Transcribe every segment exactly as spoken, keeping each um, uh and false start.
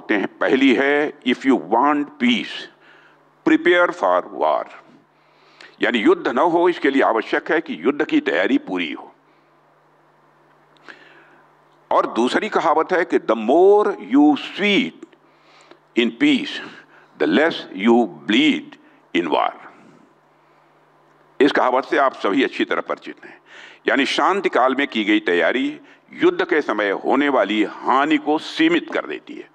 मांगते हैं। पहली है, if you want piece prepare for war, यानी युद्ध न हो इसके लिए आवश्यक है कि युद्ध की तैयारी पूरी हो। और दूसरी कहावत है कि the more you sweet in peace the less you bleed in war. इस कहावत से आप सभी अच्छी तरह परिचित हैं। यानी शांति काल में की गई तैयारी युद्ध के समय होने वाली हानि को सीमित कर देती है।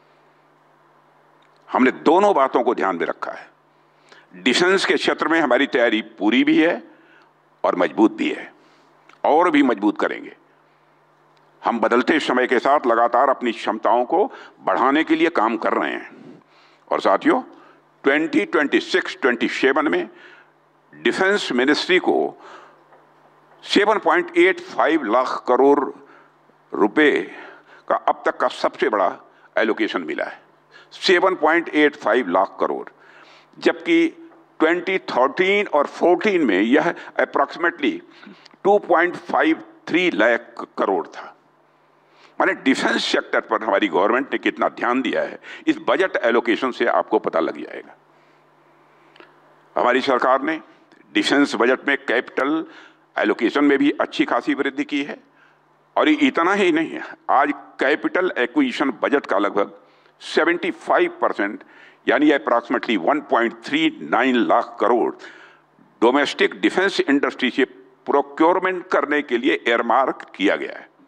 हमने दोनों बातों को ध्यान में रखा है। डिफेंस के क्षेत्र में हमारी तैयारी पूरी भी है और मजबूत भी है, और भी मजबूत करेंगे। हम बदलते समय के साथ लगातार अपनी क्षमताओं को बढ़ाने के लिए काम कर रहे हैं। और साथियों, twenty twenty six twenty seven में डिफेंस मिनिस्ट्री को सात पॉइंट आठ पाँच लाख करोड़ रुपए का अब तक का सबसे बड़ा एलोकेशन मिला है, सात पॉइंट आठ पाँच लाख करोड़, जबकि ट्वेंटी थर्टीन और चौदह में यह अप्रॉक्सीमेटली दो पॉइंट पाँच तीन लाख करोड़ था। माने डिफेंस सेक्टर पर हमारी गवर्नमेंट ने कितना ध्यान दिया है, इस बजट एलोकेशन से आपको पता लग जाएगा। हमारी सरकार ने डिफेंस बजट में कैपिटल एलोकेशन में भी अच्छी खासी वृद्धि की है। और ये इतना ही नहीं है, आज कैपिटल एक्विजिशन बजट का लगभग पचहत्तर परसेंट यानी अप्रॉक्सीमेटली एक पॉइंट तीन नौ lakh crore domestic defence industry से प्रोक्योरमेंट करने के लिए एयरमार्क किया गया है।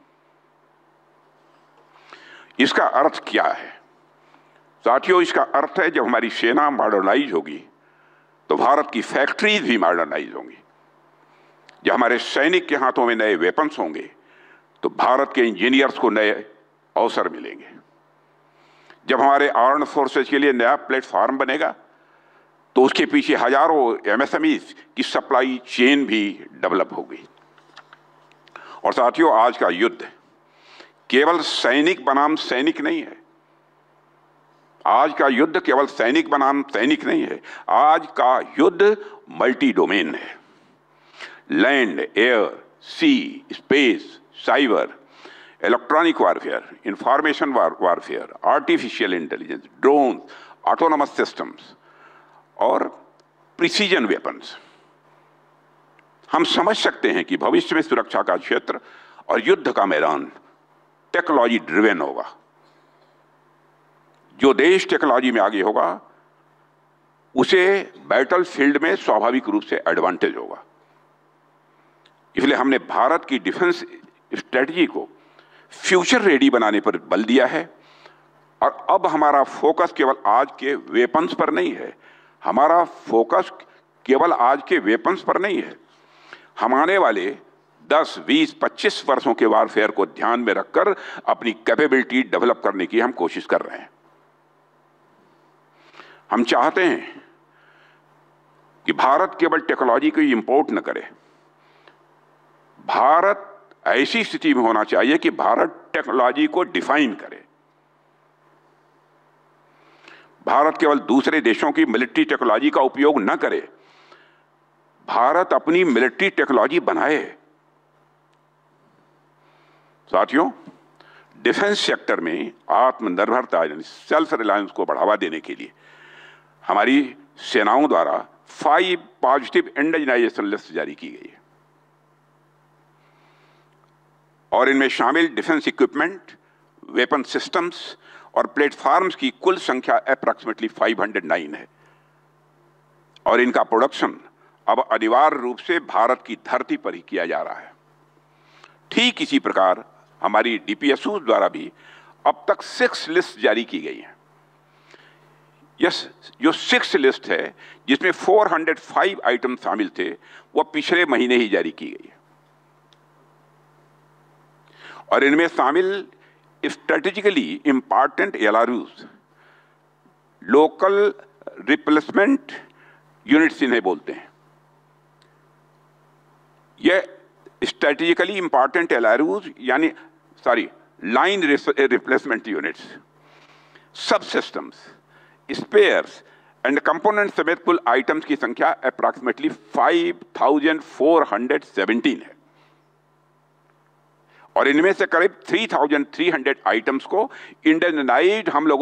इसका अर्थ क्या है साथियों? इसका अर्थ है जब हमारी सेना मॉडर्नाइज होगी तो भारत की फैक्ट्रीज भी मॉडर्नाइज होंगी। जब हमारे सैनिक के हाथों में नए वेपन्स होंगे तो भारत के इंजीनियर्स को नए अवसर मिलेंगे। जब हमारे आर्म्ड फोर्सेज के लिए नया प्लेटफॉर्म बनेगा तो उसके पीछे हजारों एमएसएमईज की सप्लाई चेन भी डेवलप होगी। और साथियों, आज का युद्ध केवल सैनिक बनाम सैनिक नहीं है। आज का युद्ध केवल सैनिक बनाम सैनिक नहीं है। आज का युद्ध मल्टी डोमेन है। लैंड, एयर, सी, space, cyber, electronic warfare, information warfare, artificial intelligence, drone, autonomous systems और प्रिसीजन वेपन्स। हम समझ सकते हैं कि भविष्य में सुरक्षा का क्षेत्र और युद्ध का मैदान टेक्नोलॉजी ड्रिवेन होगा। जो देश टेक्नोलॉजी में आगे होगा उसे बैटल फील्ड में स्वाभाविक रूप से एडवांटेज होगा। इसलिए हमने भारत की डिफेंस स्ट्रेटजी को फ्यूचर रेडी बनाने पर बल दिया है। और अब हमारा फोकस केवल आज के वेपन्स पर नहीं है। हमारा फोकस केवल आज के वेपन्स पर नहीं है। हम आने वाले दस, बीस, पच्चीस वर्षों के वारफेयर को ध्यान में रखकर अपनी कैपेबिलिटी डेवलप करने की हम कोशिश कर रहे हैं। हम चाहते हैं कि भारत केवल टेक्नोलॉजी को इंपोर्ट न करे। भारत ऐसी स्थिति में होना चाहिए कि भारत टेक्नोलॉजी को डिफाइन करे। भारत केवल दूसरे देशों की मिलिट्री टेक्नोलॉजी का उपयोग न करे, भारत अपनी मिलिट्री टेक्नोलॉजी बनाए। साथियों, डिफेंस सेक्टर में आत्मनिर्भरता यानी सेल्फ रिलायंस को बढ़ावा देने के लिए हमारी सेनाओं द्वारा फाइव पॉजिटिव इंडिजिनाइजेशन लिस्ट जारी की गई है। और इनमें शामिल डिफेंस इक्विपमेंट, वेपन सिस्टम्स और प्लेटफॉर्म्स की कुल संख्या अप्रॉक्सीमेटली पाँच सौ नौ है। और इनका प्रोडक्शन अब अनिवार्य रूप से भारत की धरती पर ही किया जा रहा है। ठीक इसी प्रकार हमारी डीपीएसयू द्वारा भी अब तक सिक्स लिस्ट जारी की गई है। यस, जो सिक्स लिस्ट है जिसमें चार सौ पाँच आइटम शामिल थे, वह पिछले महीने ही जारी की गई है। और इनमें शामिल strategically important एलआरयूज, local replacement units इन्हें बोलते हैं। यह स्ट्रेटेजिकली इंपॉर्टेंट एलआरयूज यानी सॉरी लाइन रिप्लेसमेंट यूनिट्स, सब सिस्टम्स, स्पेयर्स एंड कंपोनेंट समेत कुल आइटम्स की संख्या approximately five thousand four hundred seventeen है। और इनमें से करीब three thousand three hundred items को इंडियनाइज्ड हम लोगों